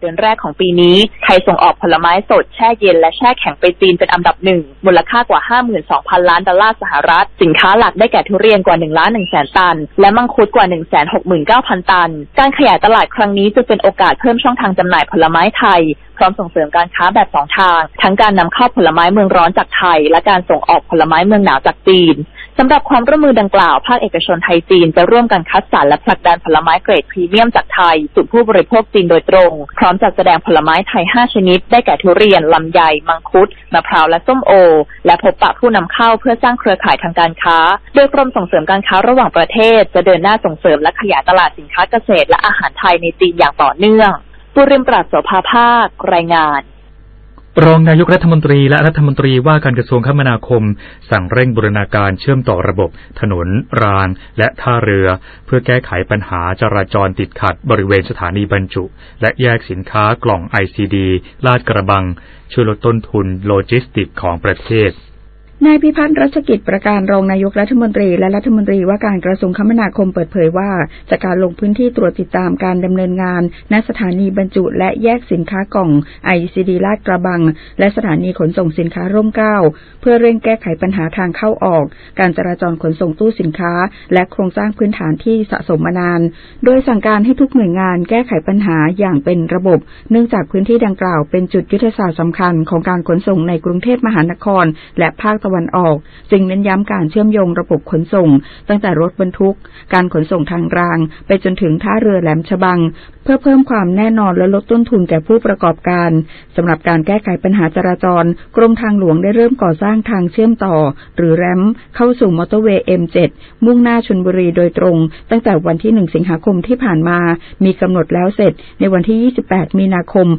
ดือนแรกของปีนี้ไทยส่งออกผลไม้สดแช่เย็นและแช่แข็งไปจีนเป็นอันดับหนึ่งมูลค่ากว่า 52,000 ล้านดอลลาร์สหรัฐสินค้าหลักได้แก่ทุเรียนกว่า 1,100,000 ตันและมังคุดกว่า 169,000 ตันการขยายตลาดครั้งนี้จะเป็นโอกาสเพิ่มช่องทางจำหน่ายผลไม้ไทยพร้อมส่งเสริมการค้าแบบ2ทางทั้งการนำเข้าผลไม้เมืองร้อนจากไทยและการส่งออกผลไม้เมืองหนาวจากจีนสำหรับความร่วมมือดังกล่าวภาคเอกชนไทยจีนจะร่วมกันคัดสรรและผลักดันผลไม้เกรดพรีเมียมจากไทยสู่ผู้บริโภคจีนโดยตรงพร้อมจัดแสดงผลไม้ไทย5ชนิดได้แก่ทุเรียนลำไยมังคุดมะพร้าวและส้มโอและพบปะผู้นำเข้าเพื่อสร้างเครือข่ายทางการค้าโดยกรมส่งเสริมการค้าระหว่างประเทศจะเดินหน้าส่งเสริมและขยายตลาดสินค้าเกษตรและอาหารไทยในจีนอย่างต่อเนื่องปุริมปราศโสภาภาครายงานรองนายกรัฐมนตรีและรัฐมนตรีว่าการกระทรวงคมนาคมสั่งเร่งบูรณาการเชื่อมต่อระบบถนนรางและท่าเรือเพื่อแก้ไขปัญหาจราจรติดขัดบริเวณสถานีบรรจุและแยกสินค้ากล่อง ICD ลาดกระบังช่วยลดต้นทุนโลจิสติกของประเทศนายพิพัฒน์รัชกิจประการรองนายกรัฐมนตรีและรัฐมนตรีว่าการกระทรวงคมนาคมเปิดเผยว่าจากการลงพื้นที่ตรวจติดตามการดำเนินงานณสถานีบรรจุและแยกสินค้ากล่อง ICD ลาดกระบังและสถานีขนส่งสินค้าร่มเกล้าเพื่อเร่งแก้ไขปัญหาทางเข้าออกการจราจรขนส่งตู้สินค้าและโครงสร้างพื้นฐานที่สะสมมานานโดยสั่งการให้ทุกหน่วยงานแก้ไขปัญหาอย่างเป็นระบบเนื่องจากพื้นที่ดังกล่าวเป็นจุดยุทธศาสตร์สำคัญของการขนส่งในกรุงเทพมหานครและภาคตะวันออกจึงเน้นย้ำการเชื่อมโยงระบบขนส่งตั้งแต่รถบรรทุกการขนส่งทางรางไปจนถึงท่าเรือแหลมฉบังเพื่อเพิ่มความแน่นอนและลดต้นทุนแก่ผู้ประกอบการสำหรับการแก้ไขปัญหาจราจรกรมทางหลวงได้เริ่มก่อสร้างทางเชื่อมต่อหรือแรมป์เข้าสู่มอเตอร์เวย์ M7 มุ่งหน้าชลบุรีโดยตรงตั้งแต่วันที่1สิงหาคมที่ผ่านมามีกำหนดแล้วเสร็จในวันที่28มีนาคม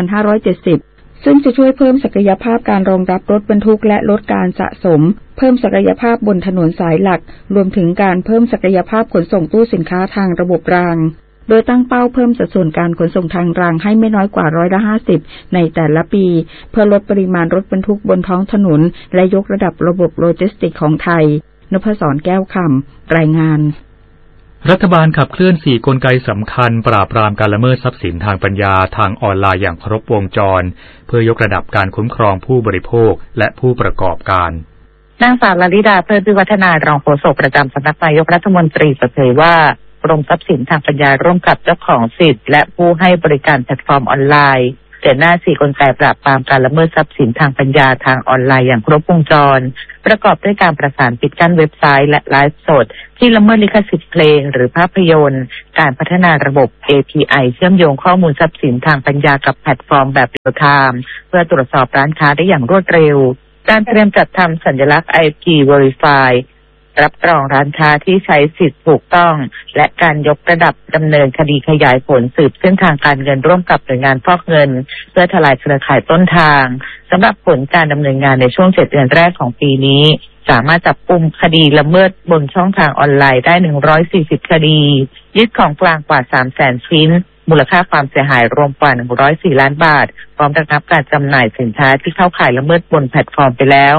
2570ซึ่งจะช่วยเพิ่มศักยภาพการรองรับรถบรรทุกและลดการสะสมเพิ่มศักยภาพบนถนนสายหลักรวมถึงการเพิ่มศักยภาพขนส่งตู้สินค้าทางระบบรางโดยตั้งเป้าเพิ่มสัดส่วนการขนส่งทางรางให้ไม่น้อยกว่า50%ในแต่ละปีเพื่อลดปริมาณรถบรรทุกบนท้องถนนและยกระดับระบบโลจิสติกส์ของไทยนพศรแก้วคำรายงานรัฐบาลขับเคลื่อน4กลไกสำคัญปราบปรามการละเมิดทรัพย์สินทางปัญญาทางออนไลน์อย่างครบวงจรเพื่อยกระดับการคุ้มครองผู้บริโภคและผู้ประกอบการนางสาวลลิดาเพิ่มพิวัฒนารองโฆษกประจำสำนักนายกรัฐมนตรีเปิดเผยว่ากรมทรัพย์สินทางปัญญาร่วมกับเจ้าของสิทธิ์และผู้ให้บริการแพลตฟอร์มออนไลน์เดินหน้า4กลไกปราบปรามการละเมิดทรัพย์สินทางปัญญาทางออนไลน์อย่างครบวงจรประกอบด้วยการประสานปิดกั้นเว็บไซต์และไลฟ์สดที่ละเมิดลิขสิทธิ์เพลงหรือภาพยนตร์การพัฒนาระบบ API เชื่อมโยงข้อมูลทรัพย์สินทางปัญญากับแพลตฟอร์มแบบเรียลไทม์เพื่อตรวจสอบร้านค้าได้อย่างรวดเร็วการเตรียมจัดทำสัญลักษณ์ IP Verify รับรองร้านค้าที่ใช้สิทธิ์ถูกต้องและการยกระดับดำเนินคดีขยายผลสืบเส้นทางการเงินร่วมกับหน่วยงานฟอกเงินเพื่อทลายเครือข่ายต้นทางสำหรับผลการดำเนินงานในช่วง7 เดือนแรกของปีนี้สามารถจับกุมคดีละเมิดบนช่องทางออนไลน์ได้140คดียึดของกลางกว่า 300,000 ชิ้นมูลค่าความเสียหายรวมกว่า104ล้านบาทพร้อมระงับการจำหน่ายสินค้าที่เข้าข่ายละเมิดบนแพลตฟอร์มไปแล้ว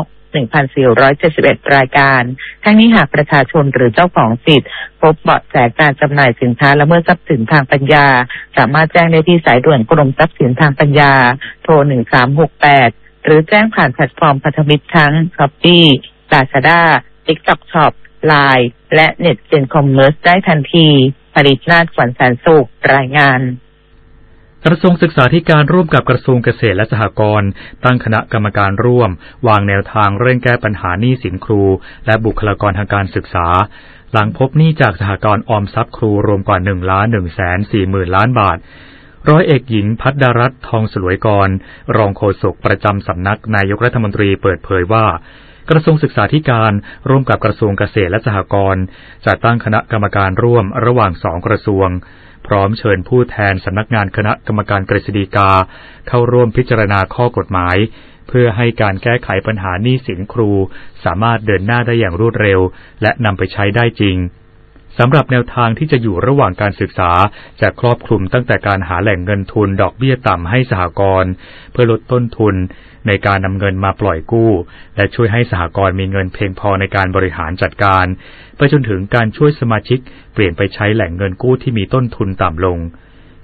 1,471 รายการทั้งนี้หากประชาชนหรือเจ้าของสิทธิ์พบเบาะแสการจำหน่ายสินค้าละเมิดทรัพย์สินทางปัญญาสามารถแจ้งได้ที่สายด่วนกรมทรัพย์สินทางปัญญาโทร1368หรือแจ้งผ่านแพลตฟอร์มพันธมิตรทั้ง Shopee Lazada TikTok Shop LINE และ NetGen Commerce ได้ทันทีผลิตนาฏ ขวัญแสนสุขรายงานกระทรวงศึกษาธิการร่วมกับกระทรวงเกษตรและสหกรณ์ตั้งคณะกรรมการร่วมวางแนวทางเร่งแก้ปัญหาหนี้สินครูและบุคลากรทางการศึกษาหลังพบหนี้จากสหกรณ์ออมทรัพย์ครูรวมกว่า 1,140,000 ล้านบาทร้อยเอกหญิงพัฒดารัตน์ทองสลวยกรรองโฆษกประจำสำนักนายกรัฐมนตรีเปิดเผยว่ากระทรวงศึกษาธิการร่วมกับกระทรวงเกษตรและสหกรณ์จัดตั้งคณะกรรมการร่วมระหว่าง2กระทรวงพร้อมเชิญผู้แทนสำนักงานคณะกรรมการกฤษฎีกาเข้าร่วมพิจารณาข้อกฎหมายเพื่อให้การแก้ไขปัญหาหนี้สินครูสามารถเดินหน้าได้อย่างรวดเร็วและนำไปใช้ได้จริงสำหรับแนวทางที่จะอยู่ระหว่างการศึกษาจะครอบคลุมตั้งแต่การหาแหล่งเงินทุนดอกเบี้ยต่ำให้สหกรณ์เพื่อลดต้นทุนในการนำเงินมาปล่อยกู้และช่วยให้สหกรณ์มีเงินเพียงพอในการบริหารจัดการไปจนถึงการช่วยสมาชิกเปลี่ยนไปใช้แหล่งเงินกู้ที่มีต้นทุนต่ำลง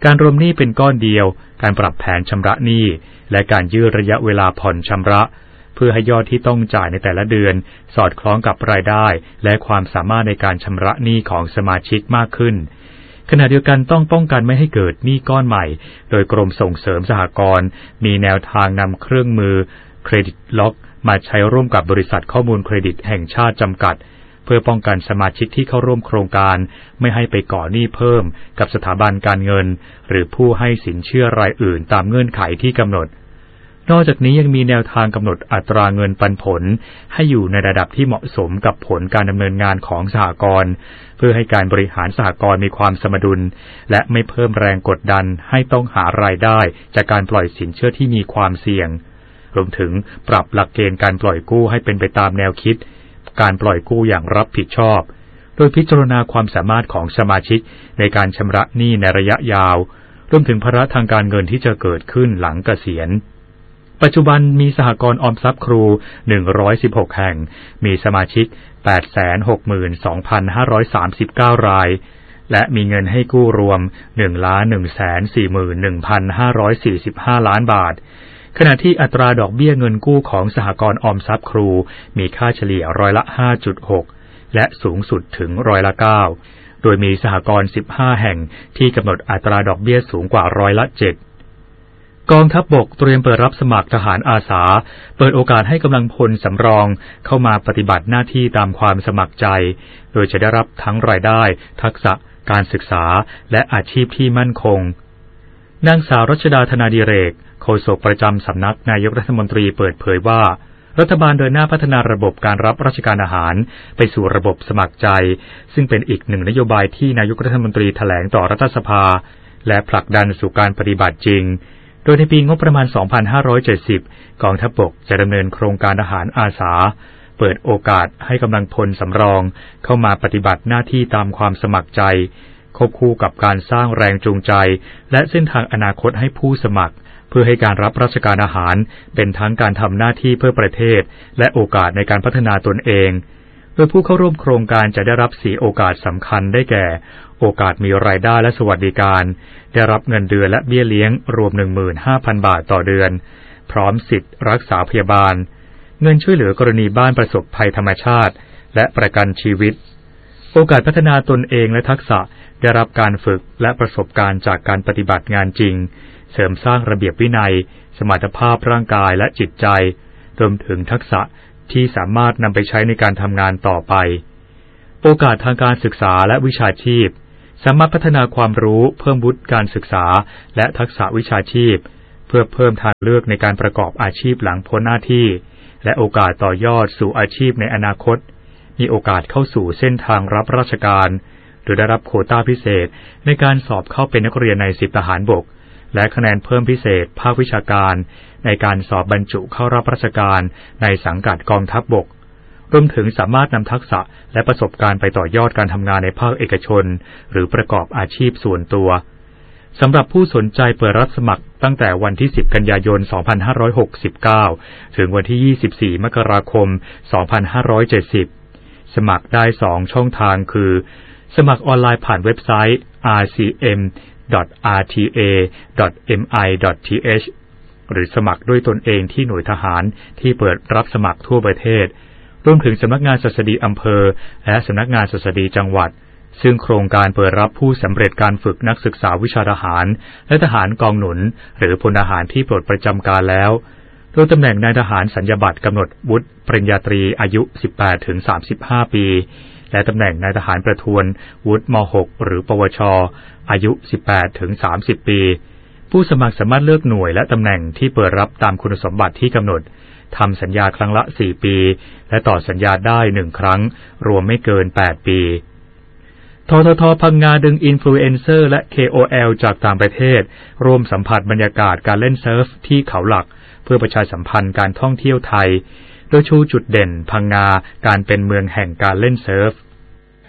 การรวมหนี้เป็นก้อนเดียวการปรับแผนชำระหนี้และการยืดระยะเวลาผ่อนชำระเพื่อให้ยอดที่ต้องจ่ายในแต่ละเดือนสอดคล้องกับรายได้และความสามารถในการชำระหนี้ของสมาชิกมากขึ้นขณะเดียวกันต้องป้องกันไม่ให้เกิดหนี้ก้อนใหม่โดยกรมส่งเสริมสหกรณ์มีแนวทางนำเครื่องมือเครดิตล็อกมาใช้ร่วมกับบริษัทข้อมูลเครดิตแห่งชาติจำกัดเพื่อป้องกันสมาชิกที่เข้าร่วมโครงการไม่ให้ไปก่อหนี้เพิ่มกับสถาบันการเงินหรือผู้ให้สินเชื่อรายอื่นตามเงื่อนไขที่กำหนดนอกจากนี้ยังมีแนวทางกำหนดอัตราเงินปันผลให้อยู่ในระดับที่เหมาะสมกับผลการดำเนินงานของสหกรณ์เพื่อให้การบริหารสหกรณ์มีความสมดุลและไม่เพิ่มแรงกดดันให้ต้องหารายได้จากการปล่อยสินเชื่อที่มีความเสี่ยงรวมถึงปรับหลักเกณฑ์การปล่อยกู้ให้เป็นไปตามแนวคิดการปล่อยกู้อย่างรับผิดชอบโดยพิจารณาความสามารถของสมาชิกในการชำระหนี้ในระยะยาวรวมถึงภาระทางการเงินที่จะเกิดขึ้นหลังเกษียณปัจจุบันมีสหกรณ์ออมทรัพย์ครู116แห่งมีสมาชิก 862,539 รายและมีเงินให้กู้รวม 1,141,545 ล้านบาทขณะที่อัตราดอกเบี้ยเงินกู้ของสหกรณ์ออมทรัพย์ครูมีค่าเฉลี่ย5.6% และสูงสุดถึง9%โดยมีสหกรณ์15แห่งที่กำหนดอัตราดอกเบี้ยสูงกว่า7%กองทัพบกเตรียมเปิดรับสมัครทหารอาสาเปิดโอกาสให้กำลังพลสำรองเข้ามาปฏิบัติหน้าที่ตามความสมัครใจโดยจะได้รับทั้งรายได้ทักษะการศึกษาและอาชีพที่มั่นคงนางสาวรัชดาธนาดิเรกโฆษกประจำสำนักนายกรัฐมนตรีเปิดเผยว่ารัฐบาลเดินหน้าพัฒนาระบบการรับราชการอาหารไปสู่ระบบสมัครใจซึ่งเป็นอีกหนึ่งนโยบายที่นายกรัฐมนตรีแถลงต่อรัฐสภาและผลักดันสู่การปฏิบัติจริงโดยในปีงบประมาณ 2570 กองทัพบกจะดำเนินโครงการอาหารอาสาเปิดโอกาสให้กำลังพลสำรองเข้ามาปฏิบัติหน้าที่ตามความสมัครใจควบคู่กับการสร้างแรงจูงใจและเส้นทางอนาคตให้ผู้สมัครเพื่อให้การรับราชการอาหารเป็นทั้งการทำหน้าที่เพื่อประเทศและโอกาสในการพัฒนาตนเองโดยผู้เข้าร่วมโครงการจะได้รับ4โอกาสสำคัญได้แก่โอกาสมีรายได้และสวัสดิการได้รับเงินเดือนและเบี้ยเลี้ยงรวม 15,000 บาทต่อเดือนพร้อมสิทธิ์รักษาพยาบาลเงินช่วยเหลือกรณีบ้านประสบภัยธรรมชาติและประกันชีวิตโอกาสพัฒนาตนเองและทักษะได้รับการฝึกและประสบการณ์จากการปฏิบัติงานจริงเสริมสร้างระเบียบวินัยสมรรถภาพร่างกายและจิตใจรวมถึงทักษะที่สามารถนำไปใช้ในการทำงานต่อไปโอกาสทางการศึกษาและวิชาชีพสามารถพัฒนาความรู้เพิ่มวุฒิการศึกษาและทักษะวิชาชีพเพื่อเพิ่มทางเลือกในการประกอบอาชีพหลังพ้นหน้าที่และโอกาสต่อยอดสู่อาชีพในอนาคตมีโอกาสเข้าสู่เส้นทางรับราชการหรือได้รับโควต้าพิเศษในการสอบเข้าเป็นนักเรียนใน10ทหารบกและคะแนนเพิ่มพิเศษภาควิชาการในการสอบบรรจุเข้ารับราชการในสังกัดกองทัพบกรวมถึงสามารถนำทักษะและประสบการณ์ไปต่อยอดการทำงานในภาคเอกชนหรือประกอบอาชีพส่วนตัวสำหรับผู้สนใจเปิดรับสมัครตั้งแต่วันที่10กันยายน2569ถึงวันที่24มกราคม2570สมัครได้2ช่องทางคือสมัครออนไลน์ผ่านเว็บไซต์ rcm.rta.mi.th หรือสมัครด้วยตนเองที่หน่วยทหารที่เปิดรับสมัครทั่วประเทศรวมถึงสำนักงานศัสดีอำเภอและสำนักงานศัสดีจังหวัดซึ่งโครงการเปิดรับผู้สำเร็จการฝึกนักศึกษาวิชาทหารและทหารกองหนุนหรือพลทหารที่ปลดประจำการแล้วโดยตำแหน่งนายทหารสัญญาบัตรกำหนดวุฒิปริญญาตรีอายุ 18-35 ปีและตำแหน่งนายทหารประทวนวุฒิม.6 หรือปวช.อายุ 18-30 ปีผู้สมัครสามารถเลือกหน่วยและตำแหน่งที่เปิดรับตามคุณสมบัติที่กำหนดทำสัญญาครั้งละ4ปีและต่อสัญญาได้1ครั้งรวมไม่เกิน8ปีททท.พังงาดึงอินฟลูเอนเซอร์และ KOL จากต่างประเทศร่วมสัมผัสบรรยากาศการเล่นเซิร์ฟที่เขาหลักเพื่อประชาสัมพันธ์การท่องเที่ยวไทยโดยชูจุดเด่นพังงาการเป็นเมืองแห่งการเล่นเซิร์ฟ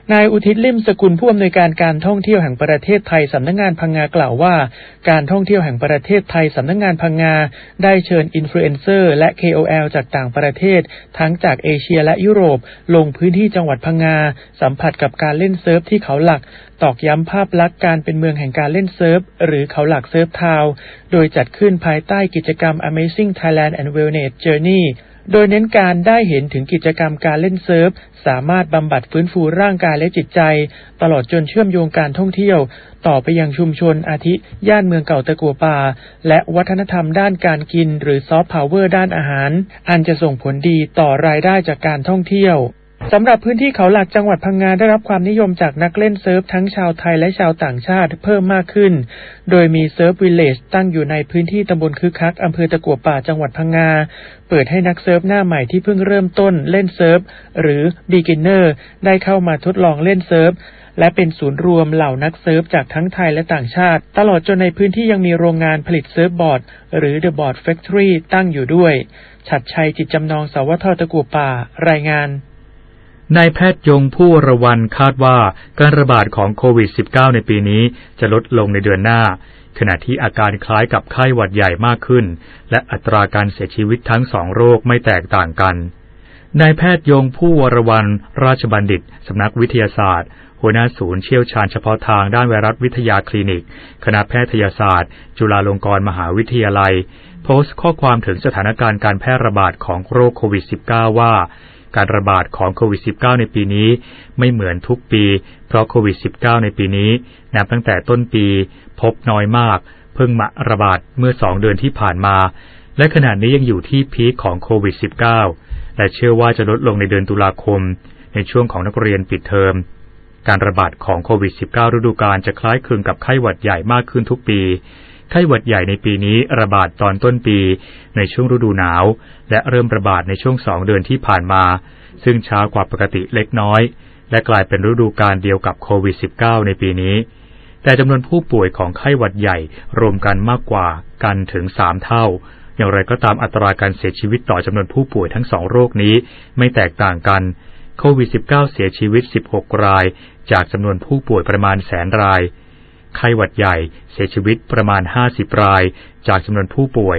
นายอุทิศลิ่มสกุลผู้อำนวยการการท่องเที่ยวแห่งประเทศไทยสำนักงานพังงากล่าวว่าการท่องเที่ยวแห่งประเทศไทยสำนักงานพังงาได้เชิญอินฟลูเอนเซอร์และ KOL จากต่างประเทศทั้งจากเอเชียและยุโรปลงพื้นที่จังหวัดพังงาสัมผัสกับการเล่นเซิร์ฟที่เขาหลักตอกย้ำภาพลักษณ์การเป็นเมืองแห่งการเล่นเซิร์ฟหรือเขาหลักเซิร์ฟทาวน์โดยจัดขึ้นภายใต้กิจกรรม Amazing Thailand and Wellness Journeyโดยเน้นการได้เห็นถึงกิจกรรมการเล่นเซิร์ฟสามารถบำบัดฟื้นฟูร่างกายและจิตใจตลอดจนเชื่อมโยงการท่องเที่ยวต่อไปยังชุมชนอาทิย่านเมืองเก่าตะกัวป่าและวัฒนธรรมด้านการกินหรือซอฟต์พาวเวอร์ด้านอาหารอันจะส่งผลดีต่อรายได้จากการท่องเที่ยวสำหรับพื้นที่เขาหลักจังหวัดพังงาได้รับความนิยมจากนักเล่นเซิร์ฟทั้งชาวไทยและชาวต่างชาติเพิ่มมากขึ้นโดยมีเซิร์ฟวิลเลจตั้งอยู่ในพื้นที่ตำบลคึกคักอำเภอตะกัวป่าจังหวัดพังงาเปิดให้นักเซิร์ฟหน้าใหม่ที่เพิ่งเริ่มต้นเล่นเซิร์ฟหรือ beginner ได้เข้ามาทดลองเล่นเซิร์ฟและเป็นศูนย์รวมเหล่านักเซิร์ฟจากทั้งไทยและต่างชาติตลอดจนในพื้นที่ยังมีโรงงานผลิตเซิร์ฟบอร์ดหรือ The Board Factory ตั้งอยู่ด้วยฉัตรชัยจิตจำนองสวท.ตะกัวป่ารายงานนายแพทย์ยงผู้วรวรรณคาดว่าการระบาดของโควิด -19 ในปีนี้จะลดลงในเดือนหน้าขณะที่อาการคล้ายกับไข้หวัดใหญ่มากขึ้นและอัตราการเสียชีวิตทั้งสองโรคไม่แตกต่างกันนายแพทย์ยงผู้วรวรรณราชบัณฑิตสำนักวิทยาศาสตร์หัวหน้าศูนย์เชี่ยวชาญเฉพาะทางด้านไวรัสวิทยาคลินิกคณะแพทยศาสตร์จุฬาลงกรณ์มหาวิทยาลัยโพสต์ข้อความถึงสถานการณ์การแพร่ระบาดของโรคโควิด -19 ว่าการระบาดของโควิด -19 ในปีนี้ไม่เหมือนทุกปีเพราะโควิด -19 ในปีนี้นับตั้งแต่ต้นปีพบน้อยมากเพิ่งมาระบาดเมื่อ2 เดือนที่ผ่านมาและขณะนี้ยังอยู่ที่พีคของโควิด -19 และเชื่อว่าจะลดลงในเดือนตุลาคมในช่วงของนักเรียนปิดเทอมการระบาดของโควิด -19 ฤดูกาลจะคล้ายคลึงกับไข้หวัดใหญ่มากขึ้นทุกปีไข้หวัดใหญ่ในปีนี้ระบาดตอนต้นปีในช่วงฤดูหนาวและเริ่มระบาดในช่วง2 เดือนที่ผ่านมาซึ่งช้ากว่าปกติเล็กน้อยและกลายเป็นฤดูกาลเดียวกับโควิด -19 ในปีนี้แต่จำนวนผู้ป่วยของไข้หวัดใหญ่รวมกันมากกว่ากันถึง3 เท่าอย่างไรก็ตามอัตราการเสียชีวิตต่อจำนวนผู้ป่วยทั้ง2 โรคนี้ไม่แตกต่างกันโควิด -19 เสียชีวิต16 รายจากจำนวนผู้ป่วยประมาณ100,000 รายไข้หวัดใหญ่เสียชีวิตประมาณ50 รายจากจำนวนผู้ป่วย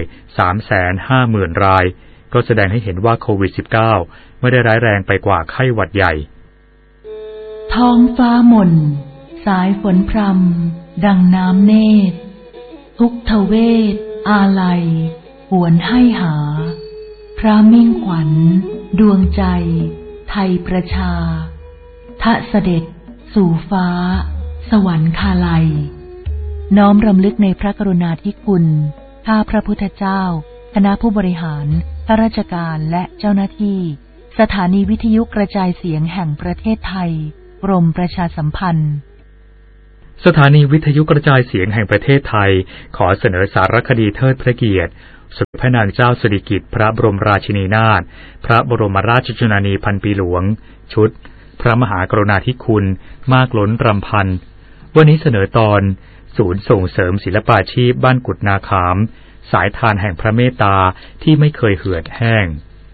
350,000 รายก็แสดงให้เห็นว่าโควิด -19 ไม่ได้ร้ายแรงไปกว่าไข้หวัดใหญ่ท้องฟ้าหม่นสายฝนพรำดังน้ำเนตรทุกทเวทอาลัยหวนให้หาพระมิ่งขวัญดวงใจไทยประชาทะเสด็จสู่ฟ้าสวรรคาลัยน้อมรำลึกในพระกรุณาธิคุณข้าพระพุทธเจ้าคณะผู้บริหารข้าราชการและเจ้าหน้าที่สถานีวิทยุกระจายเสียงแห่งประเทศไทยกรมประชาสัมพันธ์สถานีวิทยุกระจายเสียงแห่งประเทศไทยขอเสนอสารคดีเทิดพระเกียรติสมเด็จพระนางเจ้าสิริกิติ์พระบรมราชินีนาถพระบรมราชชนนีพันปีหลวงชุดพระมหากรุณาธิคุณมากล้นรำพันวันนี้เสนอตอนศูนย์ส่งเสริมศิลปาชีพบ้านกุดนาขามสายทานแห่งพระเมตตาที่ไม่เคยเหือดแห้ง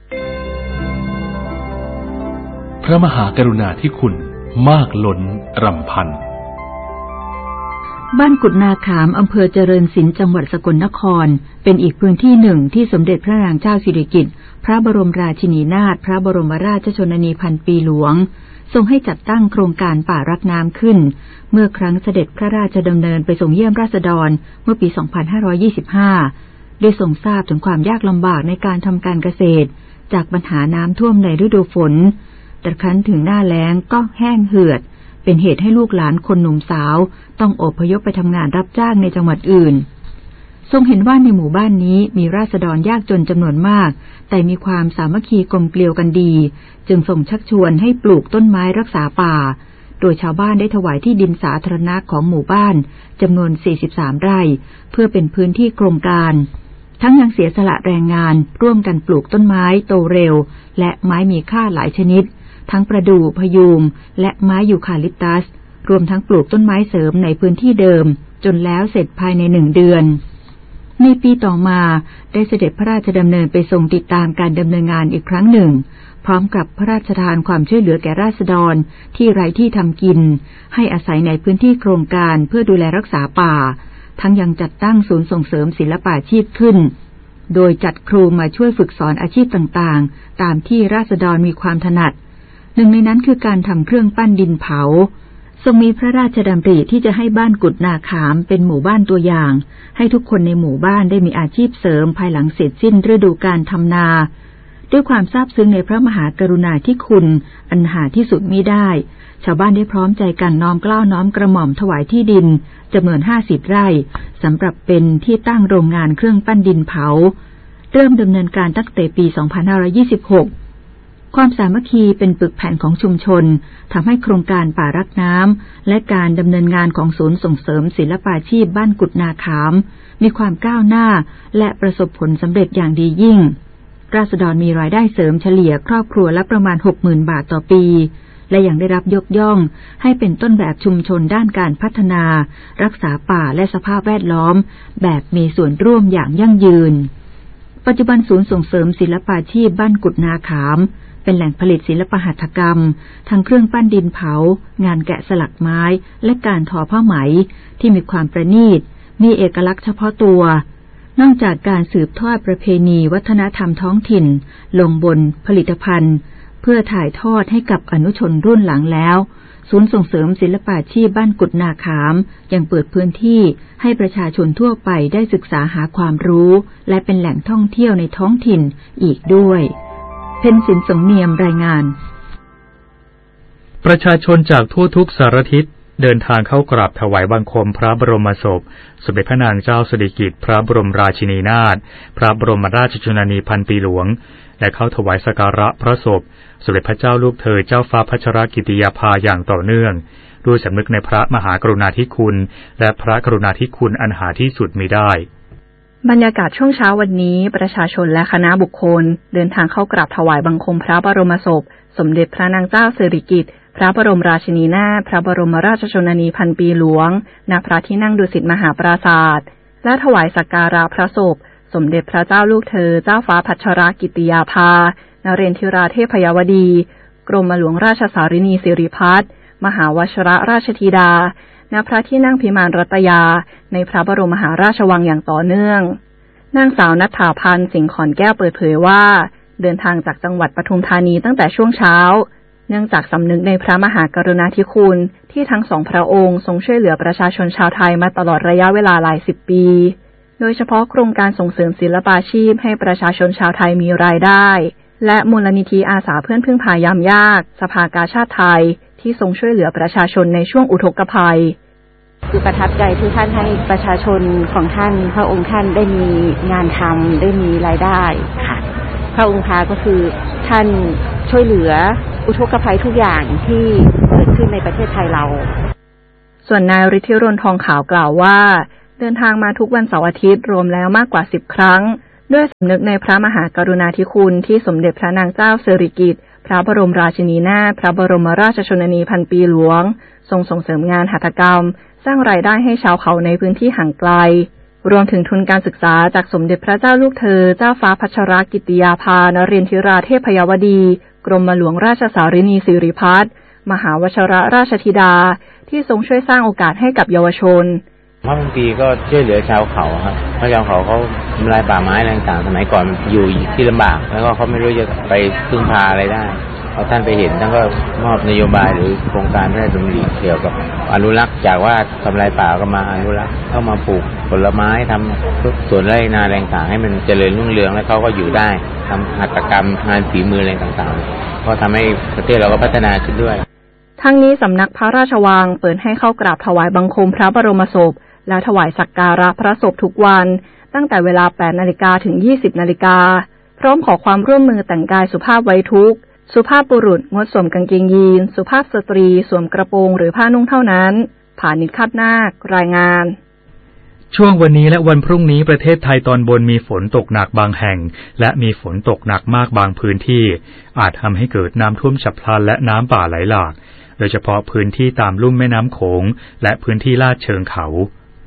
พระมหากรุณาธิคุณมากล้นรำพันบ้านกุดนาขามอำเภอเจริญศิลป์จังหวัดสกลนครเป็นอีกพื้นที่หนึ่งที่สมเด็จพระนางเจ้าสิริกิติ์พระบรมราชินีนาถพระบรมราชชนนีพันปีหลวงทรงให้จัดตั้งโครงการป่ารักน้ำขึ้นเมื่อครั้งเสด็จพระราชดำเนินไปส่งเยี่ยมราษฎรเมื่อปี 2525 ได้ทรงทราบถึงความยากลำบากในการทำการเกษตรจากปัญหาน้ำท่วมในฤดูฝนแต่ครั้นถึงหน้าแล้งก็แห้งเหือดเป็นเหตุให้ลูกหลานคนหนุ่มสาวต้องอพยพไปทำงานรับจ้างในจังหวัดอื่นทรงเห็นว่าในหมู่บ้านนี้มีราษฎรยากจนจำนวนมากแต่มีความสามัคคีกลมเกลียวกันดีจึงทรงชักชวนให้ปลูกต้นไม้รักษาป่าโดยชาวบ้านได้ถวายที่ดินสาธารณะของหมู่บ้านจำนวน43 ไร่เพื่อเป็นพื้นที่โครงการทั้งยังเสียสละแรงงานร่วมกันปลูกต้นไม้โตเร็วและไม้มีค่าหลายชนิดทั้งประดู่พยูงและไม้ยูคาลิปตัสรวมทั้งปลูกต้นไม้เสริมในพื้นที่เดิมจนแล้วเสร็จภายใน1 เดือนในปีต่อมาได้เสด็จพระราชดำเนินไปทรงติดตามการดำเนินงานอีกครั้งหนึ่งพร้อมกับพระราชทานความช่วยเหลือแก่ราษฎรที่ไร้ที่ทำกินให้อาศัยในพื้นที่โครงการเพื่อดูแลรักษาป่าทั้งยังจัดตั้งศูนย์ส่งเสริมศิลปาชีพขึ้นโดยจัดครูมาช่วยฝึกสอนอาชีพต่างๆตามที่ราษฎรมีความถนัดหนึ่งในนั้นคือการทำเครื่องปั้นดินเผาทรงมีพระราชดำริที่จะให้บ้านกุดนาขามเป็นหมู่บ้านตัวอย่างให้ทุกคนในหมู่บ้านได้มีอาชีพเสริมภายหลังเสร็จสิ้นฤดูกาลทำนาด้วยความซาบซึ้งในพระมหากรุณาธิคุณอันหาที่สุดมิได้ชาวบ้านได้พร้อมใจกันน้อมเกล้าน้อมกระหม่อมถวายที่ดินจำนวน50 ไร่สำหรับเป็นที่ตั้งโรงงานเครื่องปั้นดินเผาเริ่มดำเนินการตั้งแต่ปี 2526 ความสามัคคีเป็นปึกแผ่นของชุมชนทำให้โครงการป่ารักน้ำและการดำเนินงานของศูนย์ส่งเสริมศิลปาชีพบ้านกุดนาขามมีความก้าวหน้าและประสบผลสำเร็จอย่างดียิ่งราษฎรมีรายได้เสริมเฉลี่ยครอบครัวละประมาณ 60,000 บาทต่อปีและยังได้รับยกย่องให้เป็นต้นแบบชุมชนด้านการพัฒนารักษาป่าและสภาพแวดล้อมแบบมีส่วนร่วมอย่างยั่งยืนปัจจุบันศูนย์ส่งเสริมศิลปาชีพบ้านกุดนาขามเป็นแหล่งผลิตศิลปหัตถกรรมทั้งเครื่องปั้นดินเผางานแกะสลักไม้และการทอผ้าไหมที่มีความประณีตมีเอกลักษณ์เฉพาะตัวนอกจากการสืบทอดประเพณีวัฒนธรรมท้องถิ่นลงบนผลิตภัณฑ์เพื่อถ่ายทอดให้กับอนุชนรุ่นหลังแล้วศูนย์ส่งเสริมศิลปาชีพบ้านกุดนาขามยังเปิดพื้นที่ให้ประชาชนทั่วไปได้ศึกษาหาความรู้และเป็นแหล่งท่องเที่ยวในท้องถิ่นอีกด้วยเพ็ญศิลป์สงเนียมรายงานประชาชนจากทั่วทุกสารทิศเดินทางเข้ากราบถวายบังคมพระบรมศพสมเด็จพระนางเจ้าสิริกิติ์พระบรมราชินีนาถพระบรมราชชนนีพันปีหลวงและเข้าถวายสักการะพระศพสมเด็จพระเจ้าลูกเธอเจ้าฟ้าพัชรกิติยาภาอย่างต่อเนื่องด้วยสำนึกในพระมหากรุณาธิคุณและพระกรุณาธิคุณอันหาที่สุดมิได้บรรยากาศช่วงเช้าวันนี้ประชาชนและคณะบุคคลเดินทางเข้ากราบถวายบังคมพระบรมศพสมเด็จพระนางเจ้าสิริกิติ์พระบรมราชินีนาถพระบรมราชชนนีพันปีหลวงณพระที่นั่งดุสิตมหาปราสาทและถวายสักการะพระศพสมเด็จพระเจ้าลูกเธอเจ้าฟ้าพัชรกิติยาภานเรนทิราเทพยวดีกรมหลวงราชสารินีสิริพัฒน์มหาวชิรราชธิดาณพระที่นั่งพิมานรัตยาในพระบรมมหาราชวังอย่างต่อเนื่องนางสาวณัฐฐาพันธ์สิงห์ขอนแก้วเปิดเผยว่าเดินทางจากจังหวัดปทุมธานีตั้งแต่ช่วงเช้าเนื่องจากสำนึกในพระมหากรุณาธิคุณที่ทั้งสองพระองค์ทรงช่วยเหลือประชาชนชาวไทยมาตลอดระยะเวลาหลายสิบปีโดยเฉพาะโครงการส่งเสริมศิลปาชีพให้ประชาชนชาวไทยมีรายได้และมูลนิธิอาสาเพื่อนพึ่งพายามยากสภากาชาดไทยที่ทรงช่วยเหลือประชาชนในช่วงอุทกภัยคือประทับใจที่ท่านให้ประชาชนของท่านพระองค์ท่านได้มีงานทำได้มีรายได้ค่ะพระองค์พาก็คือท่านช่วยเหลืออุทกภัยทุกอย่างที่เกิดขึ้นในประเทศไทยเราส่วนนายฤทธิรนทองขาวกล่าวว่าเดินทางมาทุกวันเสาร์อาทิตย์รวมแล้วมากกว่า10 ครั้งด้วยสำนึกในพระมหากรุณาธิคุณที่สมเด็จพระนางเจ้าสิริกิติ์พระบรมราชินีนาถพระบรมราชชนนีพันปีหลวงทรงส่งเสริมงานหัตถกรรมสร้างรายได้ให้ชาวเขาในพื้นที่ห่างไกลรวมถึงทุนการศึกษาจากสมเด็จพระเจ้าลูกเธอเจ้าฟ้าพัชรกิติยาภานเรนทิราเทพยวดีกรมหลวงราชสารินีสิริพัฒน์มหาวชิรราชธิดาที่ทรงช่วยสร้างโอกาสให้กับเยาวชนพระพันปีก็ช่วยเหลือชาวเขาครับเพราะชาวเขาทำลายป่าไม้อะไรต่างๆสมัยก่อนอยู่ที่ลำบากแล้วก็เขาไม่รู้จะไปพึ่งพาอะไรได้พอท่านไปเห็นท่านก็มอบนโยบายหรือโครงการพระราชดำริเกี่ยวกับอนุรักษ์จากว่าทำลายป่าก็มาอนุรักษ์เข้ามาปลูกผลไม้ทำสวนไร่นาอะไรต่างๆให้มันเจริญรุ่งเรืองแล้วเขาก็อยู่ได้ทำหัตถกรรมงานฝีมืออะไรต่างๆก็ทำให้ประเทศเราก็พัฒนาขึ้นด้วยทั้งนี้สำนักพระราชวังเปิดให้เข้ากราบถวายบังคมพระบรมศพและถวายสักการะพระศพทุกวันตั้งแต่เวลา 8 นาฬิกาถึง 20 นาฬิกาพร้อมขอความร่วมมือแต่งกายสุภาพไว้ทุกข์สุภาพบุรุษงดสวมกางเกงยีนสุภาพสตรีสวมกระโปรงหรือผ้านุ่งเท่านั้นผานิช คาดนาครายงานช่วงวันนี้และวันพรุ่งนี้ประเทศไทยตอนบนมีฝนตกหนักบางแห่งและมีฝนตกหนักมากบางพื้นที่อาจทำให้เกิดน้ำท่วมฉับพลันและน้ำป่าไหลหลากโดยเฉพาะพื้นที่ตามลุ่มแม่น้ำโขงและพื้นที่ลาดเชิงเขา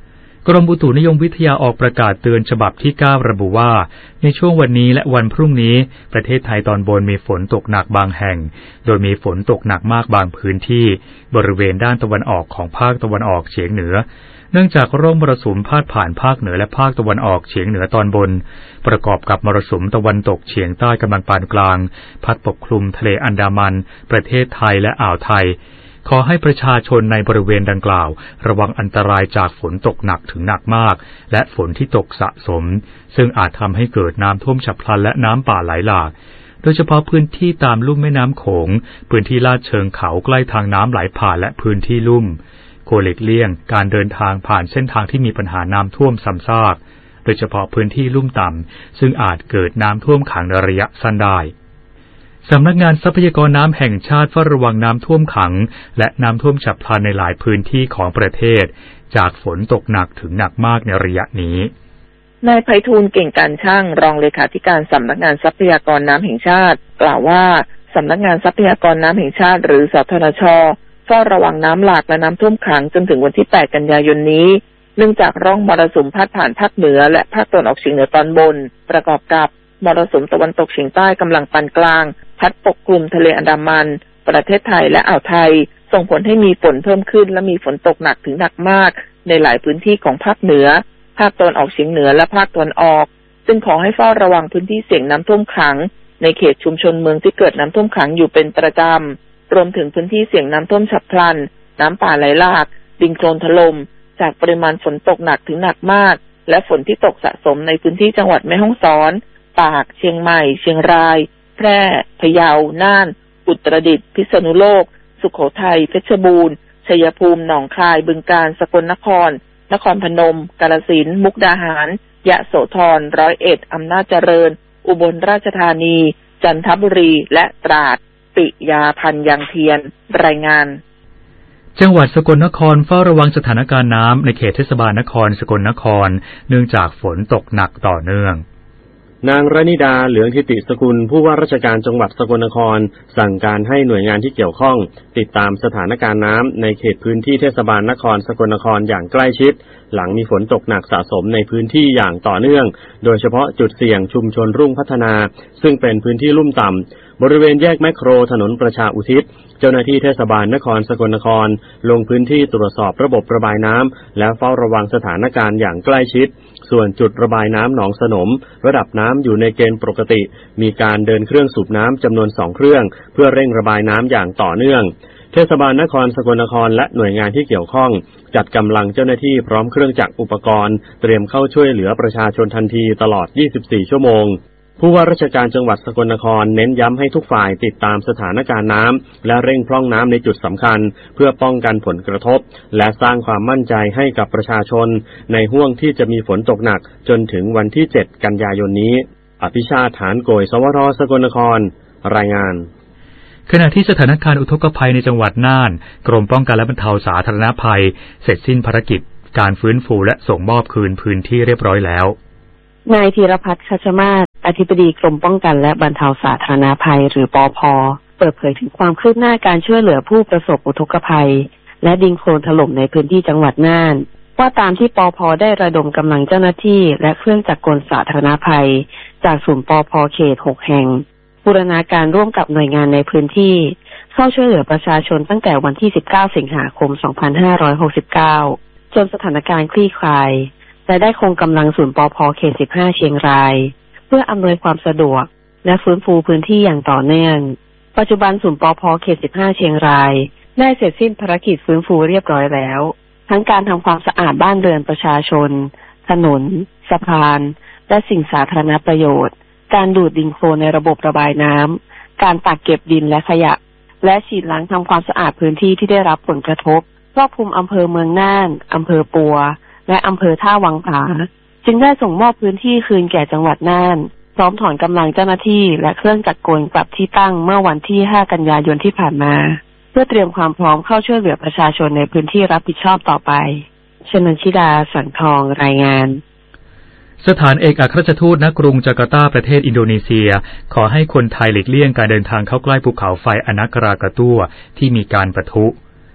กรมอุตุนิยมวิทยาออกประกาศเตือนฉบับที่ 9 ระบุว่าในช่วงวันนี้และวันพรุ่งนี้ประเทศไทยตอนบนมีฝนตกหนักบางแห่งโดยมีฝนตกหนักมากบางพื้นที่บริเวณด้านตะวันออกของภาคตะวันออกเฉียงเหนือเนื่องจากร่องมรสุมพาดผ่านภาคเหนือและภาคตะวันออกเฉียงเหนือตอนบนประกอบกับมรสุมตะวันตกเฉียงใต้กำลังปานกลางพัดปกคลุมทะเลอันดามันประเทศไทยและอ่าวไทยขอให้ประชาชนในบริเวณดังกล่าวระวังอันตรายจากฝนตกหนักถึงหนักมากและฝนที่ตกสะสมซึ่งอาจทำให้เกิดน้ำท่วมฉับพลันและน้ำป่าไหลหลากโดยเฉพาะพื้นที่ตามลุ่มแม่น้ำโขงพื้นที่ลาดเชิงเขาใกล้ทางน้ำไหลผ่านและพื้นที่ลุ่มควรหลีกเลี่ยงการเดินทางผ่านเส้นทางที่มีปัญหาน้ำท่วมซ้ำซากโดยเฉพาะพื้นที่ลุ่มต่ำซึ่งอาจเกิดน้ำท่วมขังในระยะสั้นได้สำนักงานทรัพยากรน้ำแห่งชาติเฝ้าระวังน้ำท่วมขังและน้ำท่วมฉับพลันในหลายพื้นที่ของประเทศจากฝนตกหนักถึงหนักมากในระยะนี้นายไพฑูรย์เก่งการช่างรองเลขาธิการสำนักงานทรัพยากรน้ำแห่งชาติกล่าวว่าสำนักงานทรัพยากรน้ำแห่งชาติหรือสทนช.เฝ้าระวังน้ำหลากและน้ำท่วมขังจนถึงวันที่ 8 กันยายนนี้เนื่องจากร่องมรสุมพาดผ่านภาคเหนือและภาคตะวันออกเฉียงเหนือตอนบนประกอบกับมรสุมตะวันตกเฉียงใต้กำลังปานกลางพัดปกคลุมทะเลอันดามันประเทศไทยและอ่าวไทยส่งผลให้มีฝนเพิ่มขึ้นและมีฝนตกหนักถึงหนักมากในหลายพื้นที่ของภาคเหนือภาคตะวันออกเฉียงเหนือและภาคตะวันออกซึ่งขอให้เฝ้าระวังพื้นที่เสี่ยงน้ำท่วมขังในเขตชุมชนเมืองที่เกิดน้ำท่วมขังอยู่เป็นประจำรวมถึงพื้นที่เสี่ยงน้ำท่วมฉับพลันน้ำป่าไหลหลากดินโคลนถล่มจากปริมาณฝนตกหนักถึงหนักมากและฝนที่ตกสะสมในพื้นที่จังหวัดแม่ฮ่องสอนตากเชียงใหม่เชียงรายแพร่พะเยาน่านอุตรดิตถ์พิษณุโลกสุโขทัยเพชรบูรณ์ชัยภูมิหนองคายบึงกาฬสกลนครนครพนมกาฬสินธุ์มุกดาหารยะโสธรร้อยเอ็ดอำนาจเจริญอุบลราชธานีจันทบุรีและตราดปิยาพันธ์ยังเทียนรายงานจังหวัดสกลนครเฝ้าระวังสถานการณ์น้ำในเขตเทศบาลนครสกลนครเนื่องจากฝนตกหนักต่อเนื่องนางรณิดาเหลืองทิติสกุลผู้ว่าราชการจังหวัดสกลนครสั่งการให้หน่วยงานที่เกี่ยวข้องติดตามสถานการณ์น้ำในเขตพื้นที่เทศบาลนครสกลนครอย่างใกล้ชิดหลังมีฝนตกหนักสะสมในพื้นที่อย่างต่อเนื่องโดยเฉพาะจุดเสี่ยงชุมชนรุ่งพัฒนาซึ่งเป็นพื้นที่ลุ่มต่ำบริเวณแยกแมคโครถนนประชาอุทิศเจ้าหน้าที่เทศบาลนครสกลนครลงพื้นที่ตรวจสอบระบบระบายน้ำและเฝ้าระวังสถานการณ์อย่างใกล้ชิดส่วนจุดระบายน้ำหนองสนมระดับน้ำอยู่ในเกณฑ์ปกติมีการเดินเครื่องสูบน้ำจำนวน2เครื่องเพื่อเร่งระบายน้ำอย่างต่อเนื่องเทศบาลนครสกลนครและหน่วยงานที่เกี่ยวข้องจัดกำลังเจ้าหน้าที่พร้อมเครื่องจักรอุปกรณ์เตรียมเข้าช่วยเหลือประชาชนทันทีตลอด24ชั่วโมงผู้ว่าราชการจังหวัดสกลนครเน้นย้ำให้ทุกฝ่ายติดตามสถานการณ์น้ำและเร่งพร่องน้ำในจุดสำคัญเพื่อป้องกันผลกระทบและสร้างความมั่นใจให้กับประชาชนในห่วงที่จะมีฝนตกหนักจนถึงวันที่7กันยายนนี้อภิชาติ หานโกยสวรสกลนครรายงานขณะที่สถานการณ์อุทกภัยในจังหวัดน่านกรมป้องกันและบรรเทาสาธารณภัยเสร็จสิ้นภารกิจการฟื้นฟูและส่งมอบคืนพื้นที่เรียบร้อยแล้วนายธีรพัฒน์ คัชมาศอธิบดีกรมป้องกันและบรรเทาสาธารณภัยหรือปภ.เปิดเผยถึงความคืบหน้าการช่วยเหลือผู้ประสบอุทกภัยและดินโคลนถล่มในพื้นที่จังหวัดน่านว่าตามที่ปภ.ได้ระดมกำลังเจ้าหน้าที่และเครื่องจักรกลสาธารณภัยจากศูนย์ปภ.เขต6แห่งบูรณาการร่วมกับหน่วยงานในพื้นที่เข้าช่วยเหลือประชาชนตั้งแต่วันที่19สิงหาคม2569จนสถานการณ์คลี่คลายและได้คงกำลังศูนย์ปภ.เขต15เชียงรายเพื่ออำนวยความสะดวกและฟื้นฟูพื้นที่อย่างต่อเนื่องปัจจุบันศูนย์ปภ.เขต15เชียงรายได้เสร็จสิ้นภารกิจฟื้นฟูเรียบร้อยแล้วทั้งการทำความสะอาดบ้านเรือนประชาชนถนนสะพานและสิ่งสาธารณประโยชน์การดูดดินโคลนในระบบระบายน้ำการตักเก็บดินและขยะและฉีดล้างทำความสะอาดพื้นที่ที่ได้รับผลกระทบครอบคลุมอำเภอเมืองน่านอำเภอปัวและอำเภอท่าวังผาจึงได้ส่งมอบพื้นที่คืนแก่จังหวัดน่านพร้อมถอนกำลังเจ้าหน้าที่และเครื่องจักรกลกลับที่ตั้งเมื่อวันที่5กันยายนที่ผ่านมาเพื่อเตรียมความพร้อมเข้าช่วยเหลือประชาชนในพื้นที่รับผิดชอบต่อไปชนันชิดาสังทองรายงานสถานเอกอัครราชทูตณกรุงจาการ์ตาประเทศอินโดนีเซียขอให้คนไทยหลีกเลี่ยงการเดินทางเข้าใกล้ภูเขาไฟอนักรากาตัวที่มีการปะทุ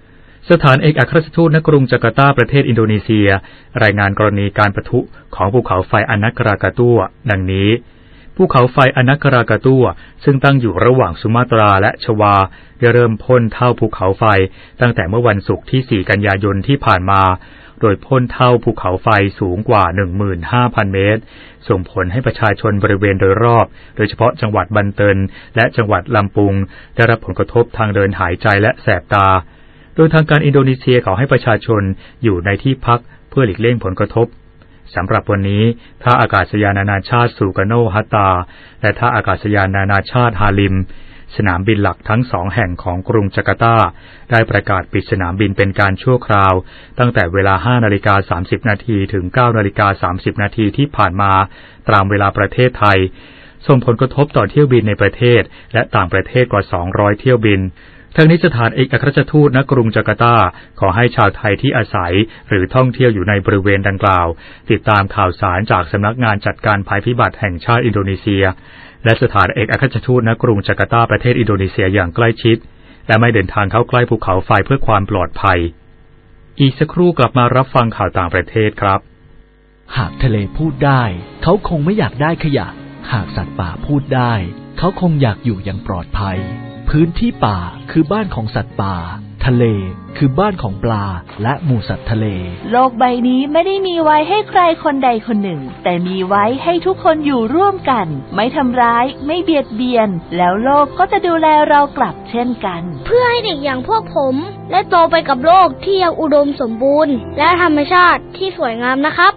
สถานเอกอัครราชทูตณกรุงจาการ์ตาประเทศอินโดนีเซียรายงานกรณีการปะทุของภูเขาไฟอนักกรากาตัวดังนี้ภูเขาไฟอนักกรากาตัวซึ่งตั้งอยู่ระหว่างสุมาตราและชวาได้เริ่มพ่นเท่าภูเขาไฟตั้งแต่เมื่อวันศุกร์ที่4 กันยายนที่ผ่านมาโดยพ่นเท่าภูเขาไฟสูงกว่า 15,000 เมตรส่งผลให้ประชาชนบริเวณโดยรอบโดยเฉพาะจังหวัดบันเตินและจังหวัดลำปุงได้รับผลกระทบทางเดินหายใจและแสบตาโดยทางการอินโดนีเซียขอให้ประชาชนอยู่ในที่พักเพื่อหลีกเลี่ยงผลกระทบสำหรับวันนี้ท่าอากาศยานนานาชาติสุการโนฮัตตาและท่าอากาศยานนานาชาติฮาลิมสนามบินหลักทั้ง2 แห่งของกรุงจาการ์ตาได้ประกาศปิดสนามบินเป็นการชั่วคราวตั้งแต่เวลา 5:30 น.ถึง 9:30 น.ที่ผ่านมาตามเวลาประเทศไทยส่งผลกระทบต่อเที่ยวบินในประเทศและต่างประเทศกว่า200เที่ยวบินทั้งนี้สถานเอกอัครราชทูตณกรุงจาการ์ตาขอให้ชาวไทยที่อาศัยหรือท่องเที่ยวอยู่ในบริเวณดังกล่าวติดตามข่าวสารจากสำนักงานจัดการภัยพิบัติแห่งชาติอินโดนีเซียและสถานเอกอัครราชทูตณกรุงจาการ์ตาประเทศอินโดนีเซียอย่างใกล้ชิดและไม่เดินทางเข้าใกล้ภูเขาไฟเพื่อความปลอดภัยอีกสักครู่กลับมารับฟังข่าวต่างประเทศครับหากทะเลพูดได้เขาคงไม่อยากได้ขยะหากสัตว์ป่าพูดได้เขาคงอยากอยู่อย่างปลอดภัยพื้นที่ป่าคือบ้านของสัตว์ป่าทะเลคือบ้านของปลาและหมู่สัตว์ทะเลโลกใบนี้ไม่ได้มีไว้ให้ใครคนใดคนหนึ่งแต่มีไว้ให้ทุกคนอยู่ร่วมกันไม่ทำร้ายไม่เบียดเบียนแล้วโลกก็จะดูแลเรากลับเช่นกันเพื่อให้เด็กอย่างพวกผมและโตไปกับโลกที่ยังอุดมสมบูรณ์และธรรมชาติที่สวยงามนะครับ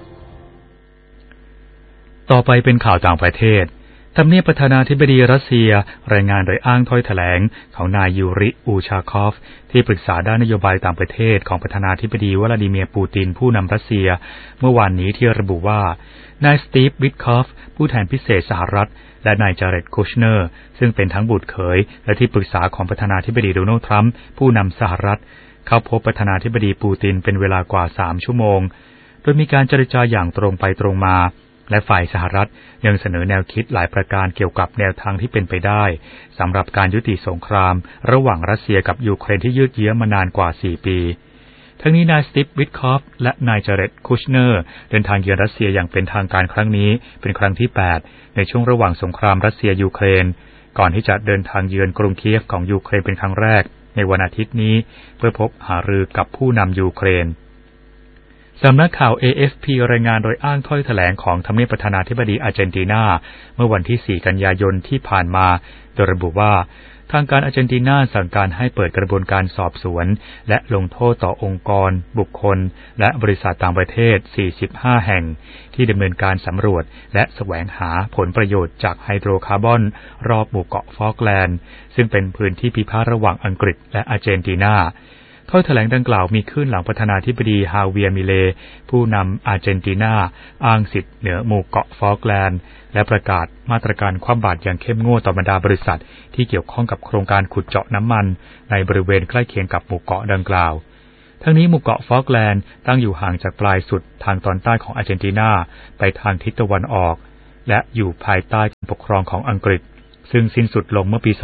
ต่อไปเป็นข่าวต่างประเทศทำเนียบประธานาธิบดีรัสเซียรายงานโดยอ้างถ้อยแถลงของนายยูริอูชาคอฟที่ปรึกษาด้านนโยบายต่างประเทศของประธานาธิบดีวลาดิเมียร์ปูตินผู้นำรัสเซียเมื่อวานนี้ที่ระบุว่านายสตีฟวิทคอฟผู้แทนพิเศษสหรัฐและนายจาเร็ดคูชเนอร์ซึ่งเป็นทั้งบุตรเขยและที่ปรึกษาของประธานาธิบดีโดนัลด์ทรัมป์ผู้นำสหรัฐเข้าพบประธานาธิบดีปูตินเป็นเวลากว่า3 ชั่วโมงโดยมีการเจรจาอย่างตรงไปตรงมาและฝ่ายสหรัฐยังเสนอแนวคิดหลายประการเกี่ยวกับแนวทางที่เป็นไปได้สำหรับการยุติสงครามระหว่างรัสเซียกับยูเครนที่ยืดเยื้อมานานกว่า4 ปีทั้งนี้นายสตีฟวิทคอฟและนายจาเร็ดคูชเนอร์เดินทางเยือนรัสเซียอย่างเป็นทางการครั้งนี้เป็นครั้งที่8ในช่วงระหว่างสงครามรัสเซียยูเครนก่อนที่จะเดินทางเยือนกรุงเคียฟของยูเครนเป็นครั้งแรกในวันอาทิตย์นี้เพื่อพบหารือกับผู้นำยูเครนสำนักข่าว AFP รายงานโดยอ้างถ้อยแถลงของทำเนียบประธานาธิบดีอาร์เจนตินาเมื่อวันที่4 กันยายนที่ผ่านมาโดยระบุว่าทางการอาร์เจนตินาสั่งการให้เปิดกระบวนการสอบสวนและลงโทษต่อองค์กรบุคคลและบริษัทต่างประเทศ45 แห่งที่ดำเนินการสำรวจและแสวงหาผลประโยชน์จากไฮโดรคาร์บอนรอบหมู่เกาะฟอล์กแลนด์ซึ่งเป็นพื้นที่พิพาทระหว่างอังกฤษและอาร์เจนตินาถ้อยแถลงดังกล่าวมีขึ้นหลังประธานาธิบดีฮาเวียร์มิเลผู้นำอาร์เจนตินาอ้างสิทธิ์เหนือหมู่เกาะฟอล์กแลนด์และประกาศมาตรการคว่ำบาตรอย่างเข้มงวดต่อบรรดาบริษัทที่เกี่ยวข้องกับโครงการขุดเจาะน้ำมันในบริเวณใกล้เคียงกับหมู่เกาะดังกล่าวทั้งนี้หมู่เกาะฟอล์กแลนด์ตั้งอยู่ห่างจากปลายสุดทางตอนใต้ของอาร์เจนตินาไปทางทิศตะวันออกและอยู่ภายใต้การปกครองของอังกฤษซึ่งสิ้นสุดลงเมื่อปี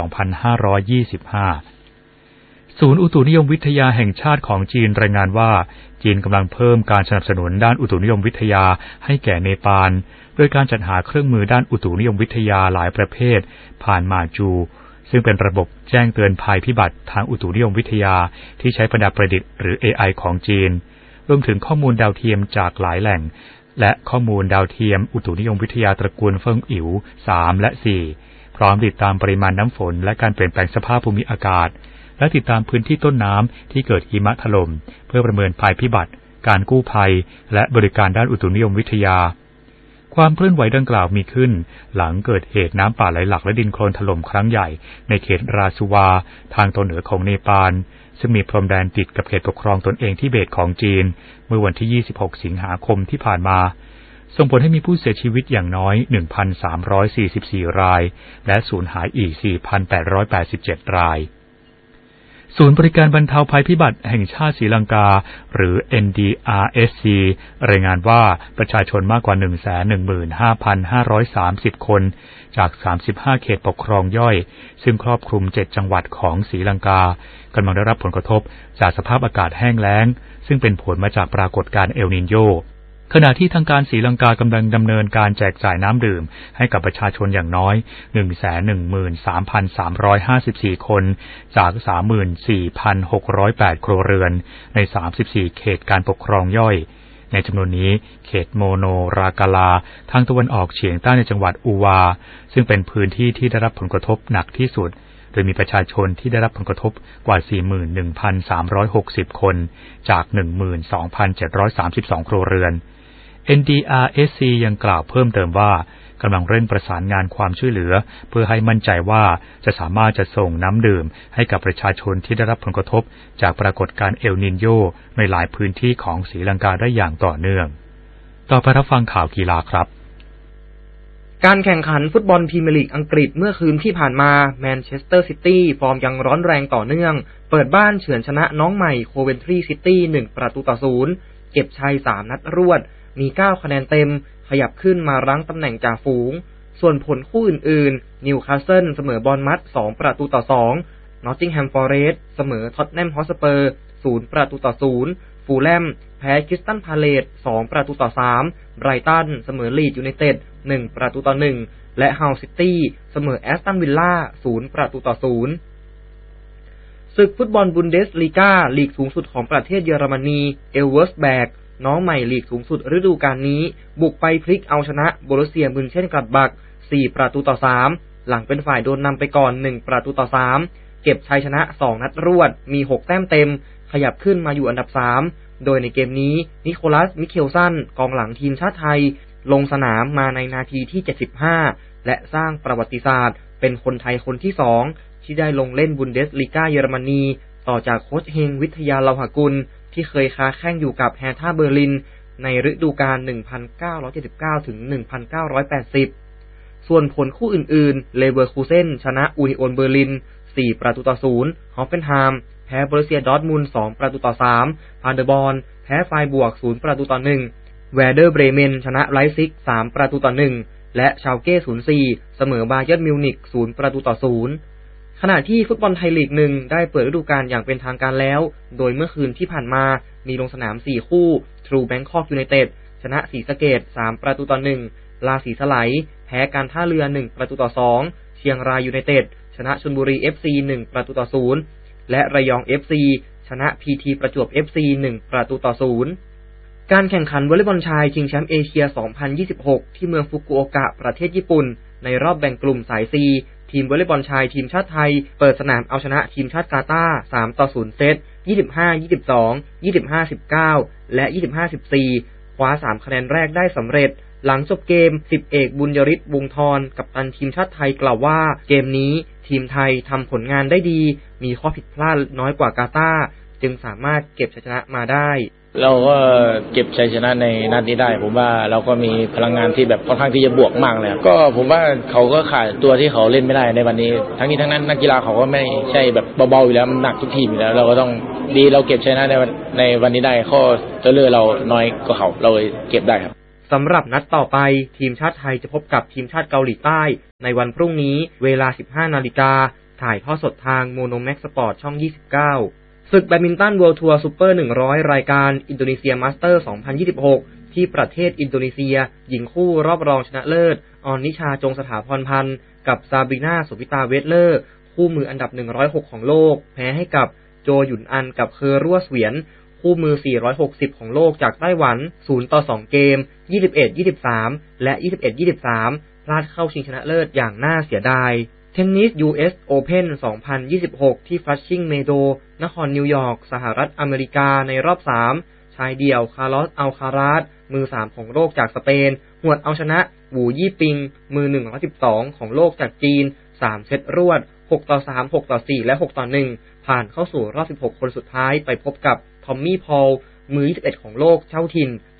2525ศูนย์อุตุนิยมวิทยาแห่งชาติของจีนรายงานว่าจีนกำลังเพิ่มการสนับสนุนด้านอุตุนิยมวิทยาให้แก่เนปาลโดยการจัดหาเครื่องมือด้านอุตุนิยมวิทยาหลายประเภทผ่านมาจูซึ่งเป็นระบบแจ้งเตือนภัยพิบัติทางอุตุนิยมวิทยาที่ใช้ประดับประดิษฐ์หรือ AI ของจีนรวมถึงข้อมูลดาวเทียมจากหลายแหล่งและข้อมูลดาวเทียมอุตุนิยมวิทยาตระกูลเฟิงอิ๋ว3และ4พร้อมติดตามปริมาณน้ำฝนและการเปลี่ยนแปลงสภาพภูมิอากาศและติดตามพื้นที่ต้นน้ำที่เกิดหิมะถล่มเพื่อประเมินภัยพิบัติการกู้ภัยและบริการด้านอุตุนิยมวิทยาความเคลื่อนไหวดังกล่าวมีขึ้นหลังเกิดเหตุน้ำป่าไหลหลากและดินโคลนถล่มครั้งใหญ่ในเขตราซูวาทางตอนเหนือของเนปาลซึ่งมีพรมแดนติดกับเขตปกครองตนเองทิเบตของจีนเมื่อวันที่26 สิงหาคมที่ผ่านมาส่งผลให้มีผู้เสียชีวิตอย่างน้อย 1,344 รายและสูญหายอีก 4,887 รายศูนย์บริการบรรเทาภัยพิบัติแห่งชาติศรีลังกาหรือ NDRSC รายงานว่าประชาชนมากกว่า 115,530 คนจาก35เขตปกครองย่อยซึ่งครอบคลุม7จังหวัดของศรีลังกากำลังได้รับผลกระทบจากสภาพอากาศแห้งแล้งซึ่งเป็นผลมาจากปรากฏการณ์เอลนิโญขณะที่ทางการศรีลังกากำลังดำเนินการแจกจ่ายน้ำดื่มให้กับประชาชนอย่างน้อย 113,354 คนจาก 34,608 ครัวเรือนใน34เขตการปกครองย่อยในจำนวนนี้เขตโมโนรากาลาทางตะวันออกเฉียงใต้ในจังหวัดอูวาซึ่งเป็นพื้นที่ที่ได้รับผลกระทบหนักที่สุดโดยมีประชาชนที่ได้รับผลกระทบกว่า 41,360 คนจาก 12,732 ครัวเรือน NDRSC ยังกล่าวเพิ่มเติมว่ากำลังเร่งประสานงานความช่วยเหลือเพื่อให้มั่นใจว่าจะสามารถจะส่งน้ำดื่มให้กับประชาชนที่ได้รับผลกระทบจากปรากฏการณ์เอลนิโญในหลายพื้นที่ของศรีลังกาได้อย่างต่อเนื่องต่อไปรับฟังข่าวกีฬาครับการแข่งขันฟุตบอลพรีเมียร์ลีกอังกฤษเมื่อคืนที่ผ่านมาแมนเชสเตอร์ซิตี้ฟอร์มยังร้อนแรงต่อเนื่องเปิดบ้านเฉือนชนะน้องใหม่โคเวนทรีซิตี้1-0เก็บชัย3นัดรวดมี9คะแนนเต็มขยับขึ้นมารั้งตำแหน่งจ่าฝูงส่วนผลคู่อื่นๆนิวคาสเซิลเสมอบอร์นมัธ2-2นอตติงแฮมฟอเรสต์เสมอท็อตแนมฮอตสเปอร์0-0ฟูลแลมแพ้คริสตัลพาเลซ2-3ไบรตันเสมอลีดส์ยูไนเต็ด1-1และฮัลซิตี้เสมอแอสตันวิลล่า0-0ศึกฟุตบอลบุนเดสลีกาลีกสูงสุดของประเทศเยอรมนีเอลเวอร์สแบกน้องใหม่ลีกสูงสุดฤดูกาลนี้บุกไปพลิกเอาชนะโบรุสเซียมินเช่นกลัดบัก4-3หลังเป็นฝ่ายโดนนำไปก่อน1-3เก็บชัยชนะ2นัดรวดมี6แต้มเต็มขยับขึ้นมาอยู่อันดับ3โดยในเกมนี้นิโคลัสมิเคลสันกองหลังทีมชาติไทยลงสนามมาในนาทีที่75และสร้างประวัติศาสตร์เป็นคนไทยคนที่2ที่ได้ลงเล่นบุนเดสลีกาเยอรมนีต่อจากโค้ชเฮงวิทยาเลาหกุลที่เคยค้าแข้งอยู่กับแฮร์ท่าเบอร์ลินในฤดูกาล 1979 ถึง 1980 ส่วนผลคู่อื่นๆเลเวอร์คูเซ่นชนะอูนิโอนเบอร์ลิน4-0ฮอฟเฟนไฮม์แพ้บรูเซียดอร์ทมุนด์2-3พาเดอร์บอร์นแพ้ไฟบวก0-1แวร์เดอร์เบรเมนชนะไลป์ซิก3-1และชาลเก้04เสมอบาเยิร์นมิวนิก0-0ขณะที่ฟุตบอลไทยลีก1ได้เปิดฤดูกาลอย่างเป็นทางการแล้วโดยเมื่อคืนที่ผ่านมามีลงสนาม4คู่ทรูแบงคอกยูไนเต็ดชนะศรีสะเกษ3-1ลาสีสไลแพ้การท่าเรือ1-2เชียงรายยูไนเต็ดชนะชลบุรี FC 1-0และระยอง FC ชนะ PT ประจวบ FC 1-0การแข่งขันวอลเลย์บอลชายชิงแชมป์เอเชีย2026ที่เมืองฟุกุโอกะประเทศญี่ปุ่นในรอบแบ่งกลุ่มสาย Cทีมวอลเลย์บอลชายทีมชาติไทยเปิดสนามเอาชนะทีมชาติกาตาร์3-0เซต 25-22 25-19 และ 25-14 คว้า3คะแนนแรกได้สำเร็จหลังจบเกม10เอกบุญยฤทธิ์วงศ์ธรกัปตันทีมชาติไทยกล่าวว่าเกมนี้ทีมไทยทำผลงานได้ดีมีข้อผิดพลาดน้อยกว่ากาตาร์จึงสามารถเก็บชัยชนะมาได้เราก็เก็บชัยชนะในนัดนี้ได้ผมว่าเราก็มีพลังงานที่แบบค่อนข้างที่จะบวกมากเลยก็ผมว่าเขาก็ขาดตัวที่เขาเล่นไม่ได้ในวันนี้ทั้งนี้ทั้งนั้นนักกีฬาเขาก็ไม่ใช่แบบเบาๆอยู่แล้วมันหนักทุกทีมอยู่แล้วเราก็ต้องดีเราเก็บชัยชนะในวันนี้ได้ข้อเลือกเราน้อยกว่าเขาเราเก็บได้ครับสำหรับนัดต่อไปทีมชาติไทยจะพบกับทีมชาติเกาหลีใต้ในวันพรุ่งนี้เวลา 15 นาฬิกาถ่ายทอดสดทางโมโนแม็กซ์สปอร์ตช่อง29ศึกแบดมินตัน World Tour Super 100รายการอินโดนีเซียมาสเตอร์ 2026ที่ประเทศอินโดนีเซียหญิงคู่รอบรองชนะเลิศออนนิชาจงสถาพรพันธ์กับซาบรีนาโสภิตาเวสเลอร์คู่มืออันดับ106ของโลกแพ้ให้กับโจหยุนอันกับเคอรั่วเสวียนคู่มือ460ของโลกจากไต้หวัน0-2เกม 21-23 และ 21-23 พลาดเข้าชิงชนะเลิศอย่างน่าเสียดายเทนนิส US Open 2026ที่ Flushing Meadows นครนิวยอร์กสหรัฐอเมริกาในรอบ3ชายเดี่ยวคาร์ลอสอัลคาราสมือ3ของโลกจากสเปนหวดเอาชนะหวูยี่ปิงมือ112ของโลกจากจีน3เซตรวด 6-3 6-4 และ 6-1 ผ่านเข้าสู่รอบ16คนสุดท้ายไปพบกับทอมมี่พอลมือ21ของโลกเจ้าถิ่น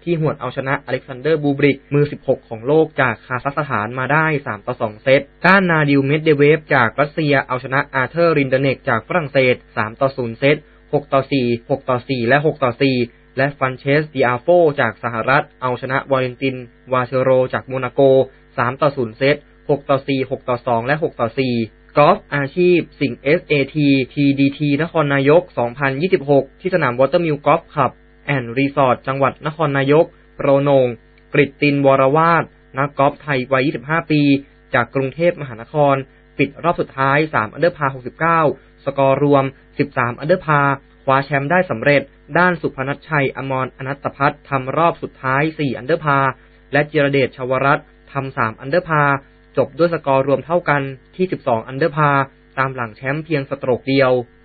ที่หวดเอาชนะอเล็กซานเดอร์บูบริกมือ16ของโลกจากคาซัคสถานมาได้3-2เซตด้านนาดิลเมดเดเวฟจากรัสเซียเอาชนะอาเธอร์รินเดเนกจากฝรั่งเศส3-0เซต6-4 6-4และ6-4และฟันเชส ดิอาโฟจากสหรัฐเอาชนะวาเลนติน วาเชโรจากโมนาโก3-0เซต6-4 6-2และ6-4กอล์ฟอาชีพสิงห์ SAT TDT นครนายก2026ที่สนามวอเตอร์มิลกอล์ฟคลับแอนด์รีสอร์ทจังหวัดนครนายกโปรโหน่งกฤตตินวรวาทนักกอล์ฟไทยวัย25ปีจากกรุงเทพมหานครปิดรอบสุดท้าย3อันเดอร์พาร์69สกอร์รวม13อันเดอร์พาร์คว้าแชมป์ได้สำเร็จด้านสุพนัชชัยอมรอนัตตพัฒน์ทำรอบสุดท้าย4อันเดอร์พาร์และจิรเดชชวรัตน์ทำ3อันเดอร์พาร์จบด้วยสกอร์รวมเท่ากันที่12อันเดอร์พาร์ตามหลังแชมป์เพียงสโตรกเดียว